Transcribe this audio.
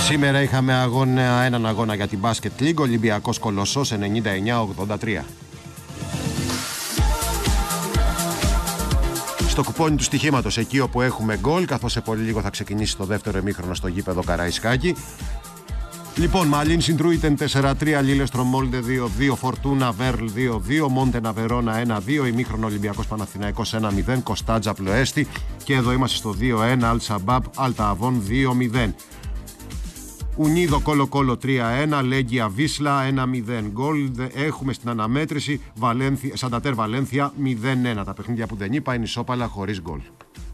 Σήμερα είχαμε έναν αγώνα για την Basket League, Ολυμπιακός Κολοσσός 99-83. Στο κουπόνι του στοιχήματος, εκεί όπου έχουμε γκολ, καθώς σε πολύ λίγο θα ξεκινήσει το δεύτερο ημίχρονο στο γήπεδο Καραϊσκάκη. Λοιπόν, Μαλίν Συντρούιτεν 4-3, Λίλεστρο Μόλντε 2-2, Φορτούνα Βέρλ 2-2, Μόντενα Βερόνα 1-2, ημίχρονο Ολυμπιακός Παναθηναϊκός 1-0, Κοστάτζα Πλοέστη και εδώ είμαστε στο 2-1, Αλ Σαμπάμπ Αλτα Αβών 2-0. Ουνίδο Κόλο Κόλο 3-1, Λέγκια Βίσλα 1-0. Γκολ έχουμε στην αναμέτρηση, Σαντατέρ Βαλένθια 0-1. Τα παιχνίδια που δεν είπα είναι ισόπαλα χωρίς γκολ.